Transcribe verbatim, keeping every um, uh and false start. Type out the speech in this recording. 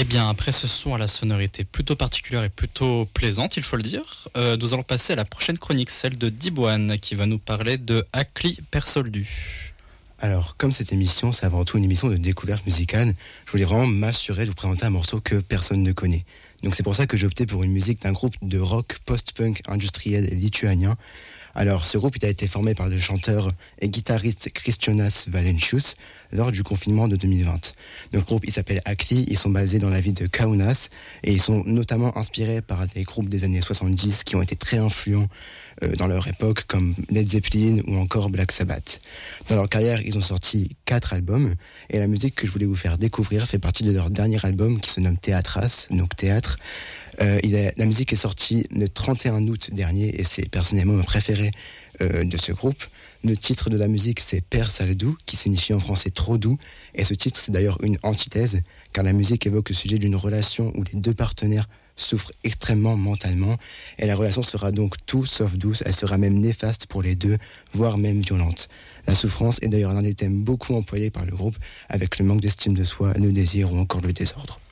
Eh bien, après ce son à la sonorité plutôt particulière et plutôt plaisante, il faut le dire, euh, nous allons passer à la prochaine chronique, celle de Dibouane, qui va nous parler de Akli Persoldu. Alors, comme cette émission, c'est avant tout une émission de découverte musicale, je voulais vraiment m'assurer de vous présenter un morceau que personne ne connaît. Donc c'est pour ça que j'ai opté pour une musique d'un groupe de rock post-punk industriel lituanien. Alors, ce groupe il a été formé par le chanteur et guitariste Kristijonas Valentius lors du confinement de deux mille vingt. Le groupe il s'appelle Akli, ils sont basés dans la ville de Kaunas et ils sont notamment inspirés par des groupes des années soixante-dix qui ont été très influents euh, dans leur époque comme Led Zeppelin ou encore Black Sabbath. Dans leur carrière, ils ont sorti quatre albums et la musique que je voulais vous faire découvrir fait partie de leur dernier album qui se nomme Theatras, donc théâtre. Euh, il est, la musique est sortie le trente et un août dernier et c'est personnellement mon préféré euh, de ce groupe. Le titre de la musique c'est Père Saldou qui signifie en français trop doux et ce titre c'est d'ailleurs une antithèse car la musique évoque le sujet d'une relation où les deux partenaires souffrent extrêmement mentalement et la relation sera donc tout sauf douce, elle sera même néfaste pour les deux, voire même violente. La souffrance est d'ailleurs l'un des thèmes beaucoup employés par le groupe avec le manque d'estime de soi, le désir ou encore le désordre.